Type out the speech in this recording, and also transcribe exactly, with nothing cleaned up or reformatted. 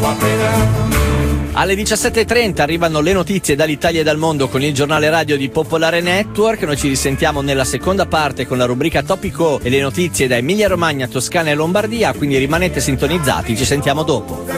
Alle diciassette e trenta arrivano le notizie dall'Italia e dal mondo con il giornale radio di Popolare Network. Noi ci risentiamo nella seconda parte con la rubrica Topico e le notizie da Emilia Romagna, Toscana e Lombardia, quindi rimanete sintonizzati, ci sentiamo dopo.